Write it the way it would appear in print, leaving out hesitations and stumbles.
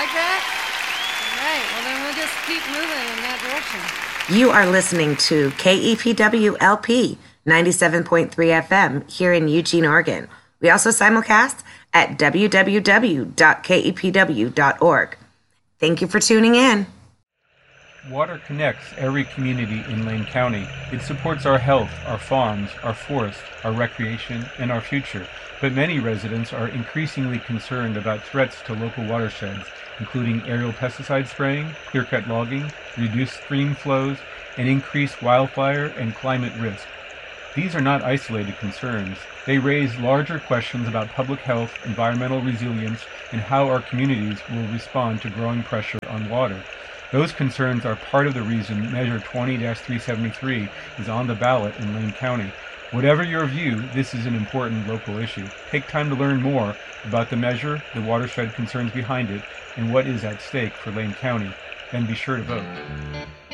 like that? All right, well then we'll just keep moving in that direction. You are listening to KEPW-LP 97.3 FM here in Eugene, Oregon. We also simulcast at www.kepw.org. Thank you for tuning in. Water connects every community in Lane County. It supports our health, our farms, our forests, our recreation, and our future. But many residents are increasingly concerned about threats to local watersheds, including aerial pesticide spraying, clear-cut logging, reduced stream flows, and increased wildfire and climate risk. These are not isolated concerns. They raise larger questions about public health, environmental resilience, and how our communities will respond to growing pressure on water. Those concerns are part of the reason Measure 20-373 is on the ballot in Lane County. Whatever your view, this is an important local issue. Take time to learn more about the measure, the watershed concerns behind it, and what is at stake for Lane County. Then be sure to vote.